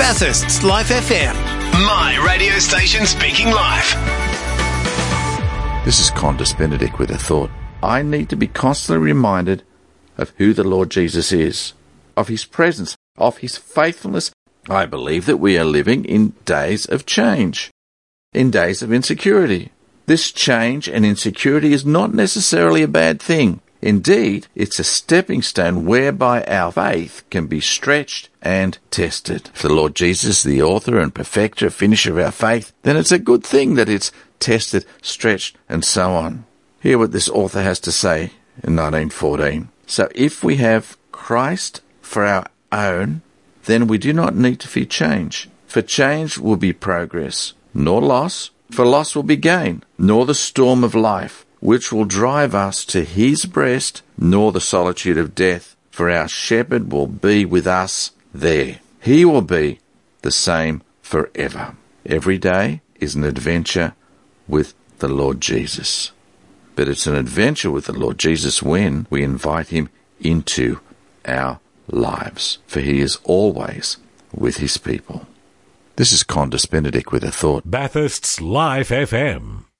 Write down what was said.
Bathurst's Life FM. My radio station speaking life. This is Condis Benedict with a thought. I need to be constantly reminded of who the Lord Jesus is, of his presence, of his faithfulness. I believe that we are living in days of change, in days of insecurity. This change and insecurity is not necessarily a bad thing. Indeed, it's a stepping stone whereby our faith can be stretched and tested. If the Lord Jesus, the author and perfecter, finisher of our faith, then it's a good thing that it's tested, stretched, and so on. Hear what this author has to say in 1914. So if we have Christ for our own, then we do not need to fear change. For change will be progress, nor loss. For loss will be gain, nor the storm of life, which will drive us to his breast, nor the solitude of death. For our shepherd will be with us there. He will be the same forever. Every day is an adventure with the Lord Jesus. But it's an adventure with the Lord Jesus when we invite him into our lives, for he is always with his people. This is Condis Benedict with a thought. Bathurst's Life FM.